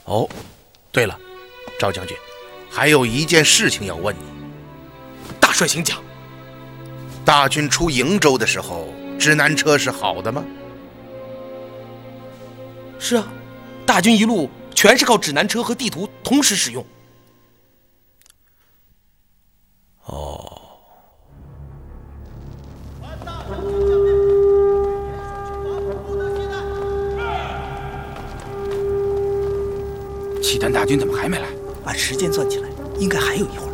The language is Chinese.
哦，对了，赵将军，还有一件事情要问你。 大帅请讲。 大军出瀛州的时候，指南车是好的吗？ 是啊，大军一路全是靠指南车和地图同时使用。 哦。 契丹大军怎么还没来？ 按时间算起来，应该还有一会儿。